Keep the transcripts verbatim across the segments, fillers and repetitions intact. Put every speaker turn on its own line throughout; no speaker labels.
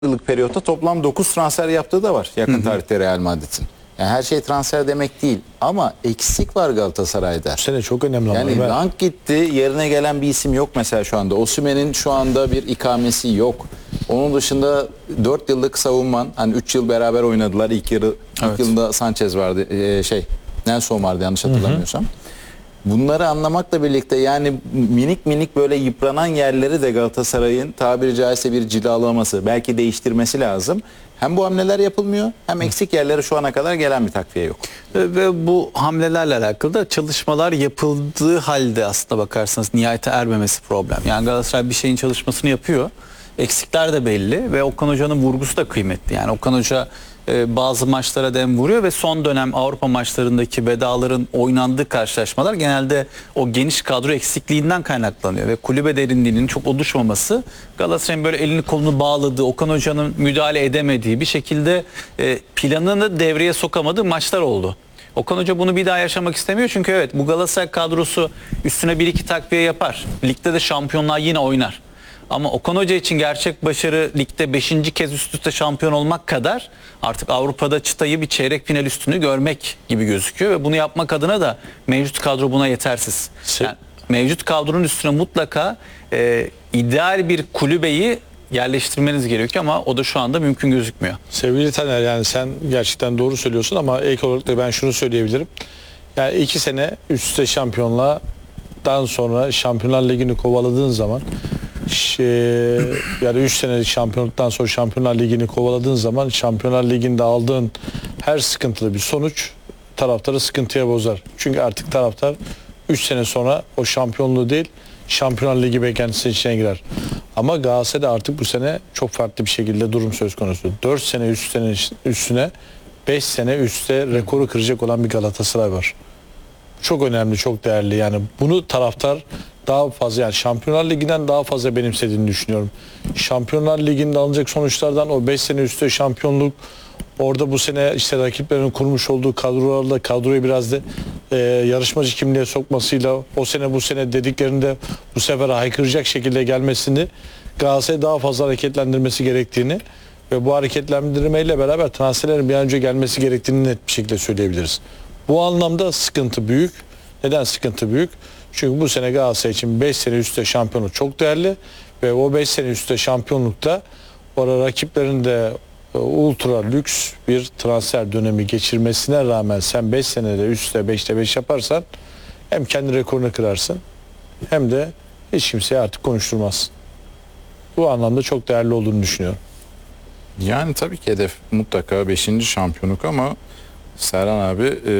yıllık periyotta toplam dokuz transfer yaptığı da var yakın hı hı. tarihte Real Madrid'in. Yani her şey transfer demek değil ama eksik var Galatasaray'da.
Bu sene çok önemli.
Yani
ama
Rank gitti, yerine gelen bir isim yok mesela şu anda. Osimhen'in şu anda bir ikamesi yok. Onun dışında dört yıllık savunman, hani üç yıl beraber oynadılar. İlk yarı
evet.
ilk yılında Sanchez vardı, ee, şey Nelson vardı yanlış hatırlamıyorsam. Hı hı. Bunları anlamakla birlikte yani minik minik böyle yıpranan yerleri de Galatasaray'ın tabiri caizse bir cilalaması, belki değiştirmesi lazım. Hem bu hamleler yapılmıyor hem eksik yerlere şu ana kadar gelen bir takviye yok.
Ve, ve bu hamlelerle alakalı da çalışmalar yapıldığı halde aslında bakarsanız nihayete ermemesi problem. Yani Galatasaray bir şeyin çalışmasını yapıyor. Eksikler de belli ve Okan Hoca'nın vurgusu da kıymetli. Yani Okan Hoca e, bazı maçlara dem vuruyor ve son dönem Avrupa maçlarındaki vedaların oynandığı karşılaşmalar genelde o geniş kadro eksikliğinden kaynaklanıyor ve kulübe derinliğinin çok oluşmaması, Galatasaray'ın böyle elini kolunu bağladığı, Okan Hoca'nın müdahale edemediği bir şekilde e, planını devreye sokamadığı maçlar oldu. Okan Hoca bunu bir daha yaşamak istemiyor çünkü evet bu Galatasaray kadrosu üstüne bir iki takviye yapar. Ligde de şampiyonlar yine oynar. Ama Okan Hoca için gerçek başarı ligde beşinci kez üst üste şampiyon olmak kadar artık Avrupa'da çıtayı bir çeyrek final üstünü görmek gibi gözüküyor ve bunu yapmak adına da mevcut kadro buna yetersiz. Yani mevcut kadronun üstüne mutlaka e, ideal bir kulübeyi yerleştirmeniz gerekiyor ama o da şu anda mümkün gözükmüyor.
Sevgili Taner, yani sen gerçekten doğru söylüyorsun ama ek olarak da ben şunu söyleyebilirim. Yani iki sene üst üste şampiyonlardan sonra Şampiyonlar Ligi'ni kovaladığın zaman Şey, yani üç senelik şampiyonluktan sonra Şampiyonlar Ligi'ni kovaladığın zaman Şampiyonlar Ligi'nde aldığın her sıkıntılı bir sonuç taraftarı sıkıntıya bozar. Çünkü artık taraftar üç sene sonra o şampiyonluğu değil Şampiyonlar Ligi beklentisi içine girer. Ama Galatasaray'da artık bu sene çok farklı bir şekilde durum söz konusu. dört sene üstüne, üstüne beş sene üstte rekoru kıracak olan bir Galatasaray var. Çok önemli, çok değerli. Yani bunu taraftar daha fazla, yani Şampiyonlar Ligi'nden daha fazla benimsediğini düşünüyorum. Şampiyonlar Ligi'nde alınacak sonuçlardan o beş sene üstte şampiyonluk, orada bu sene işte rakiplerin kurmuş olduğu kadrolarla kadroyu biraz da e, yarışmacı kimliğe sokmasıyla o sene bu sene dediklerinde bu sefer haykıracak şekilde gelmesini Galatasaray daha fazla hareketlendirmesi gerektiğini ve bu hareketlendirmeyle beraber transferlerin bir an önce gelmesi gerektiğini net bir şekilde söyleyebiliriz. Bu anlamda sıkıntı büyük. Neden sıkıntı büyük? Çünkü bu sene Galatasaray için beş sene üstte şampiyonluk çok değerli ve o beş sene üstte şampiyonlukta orada rakiplerin de ultra lüks bir transfer dönemi geçirmesine rağmen sen beş senede üstte beşte beş yaparsan hem kendi rekorunu kırarsın hem de hiç kimseye artık konuşturmazsın. Bu anlamda çok değerli olduğunu düşünüyorum.
Yani tabii ki hedef mutlaka beşinci şampiyonluk ama Serhan abi e,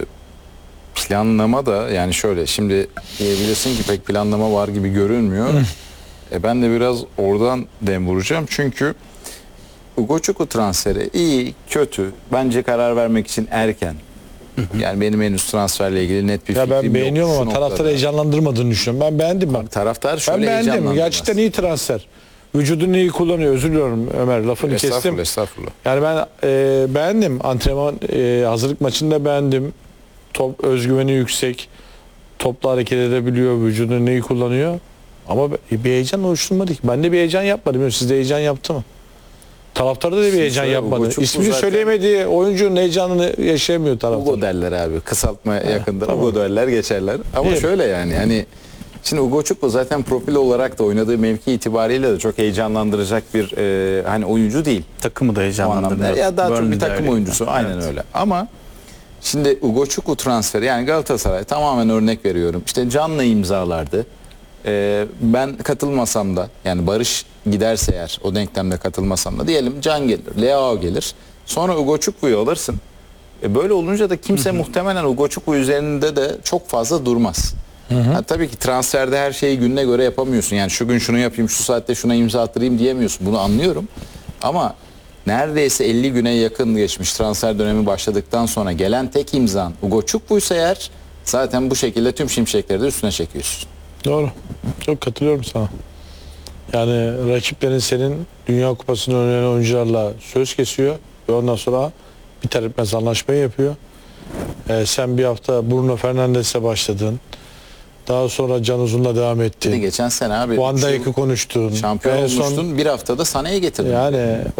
planlama da yani şöyle şimdi diyebilirsin ki pek planlama var gibi görünmüyor. e ben de biraz oradan dem vuracağım çünkü Ugochukwu transferi iyi kötü bence karar vermek için erken. Yani benim henüz transferle ilgili net bir
ya
fikrim yok.
Ben beğeniyorum ama taraftarı heyecanlandırmadığını düşünüyorum. Ben beğendim ben.
Taraftar şöyle
ben beğendim. Gerçekten iyi transfer. Vücudunu iyi kullanıyor. Özür diliyorum Ömer, lafını
estağfurullah,
kestim.
Estağfurullah.
Yani ben e, beğendim. Antrenman e, hazırlık maçında beğendim. Top özgüveni yüksek. Topla hareket edebiliyor. Vücudunu iyi kullanıyor. Ama bir heyecan oluşturmadı ki. Ben de bir heyecan yapmadım. Sizde heyecan yaptı mı? Taraftarda da bir heyecan yapmadı. İsmini zaten söyleyemediği oyuncunun heyecanını yaşayamıyor taraftar.
Ugo derler abi. Kısaltma yakında. Tamam. Ugo derler geçerler. Ama değil şöyle yani hani şimdi Ugochukwu zaten profil olarak da oynadığı mevki itibariyle de çok heyecanlandıracak bir e, hani oyuncu değil.
Takımı da heyecanlandırıyor.
Ya daha çok bir takım
öyle.
oyuncusu. Aynen evet. öyle. Ama şimdi Ugochukwu transferi yani Galatasaray tamamen örnek veriyorum. İşte Can'la imzalardı. Ee, ben katılmasam da yani Barış giderse eğer o denklemde katılmasam da diyelim Can gelir, Leao gelir. Sonra Ugochukwu'yu alırsın. E böyle olunca da kimse hı hı. muhtemelen Ugochukwu üzerinde de çok fazla durmaz. Hı hı. Ha, tabii ki transferde her şeyi gününe göre yapamıyorsun. Yani şu gün şunu yapayım, şu saatte şuna imza attırayım diyemiyorsun. Bunu anlıyorum. Ama neredeyse elli güne yakın geçmiş transfer dönemi başladıktan sonra gelen tek imzan Ugochukwu'ysa eğer zaten bu şekilde tüm şimşekleri de üstüne çekiyorsun.
Doğru. Çok katılıyorum sana. Yani rakiplerin senin Dünya Kupası'nda oynayan oyuncularla söz kesiyor ve ondan sonra biter bitmez anlaşmayı yapıyor. Ee, sen bir hafta Bruno Fernandes'e başladın. Daha sonra Can Uzun'la devam
Bir de
ettin.
geçen sene abi
Van
üç yıl
Dijk'ı konuştun.
şampiyon
En son-
olmuştun. Bir haftada Sané'yi getirdin.
Yani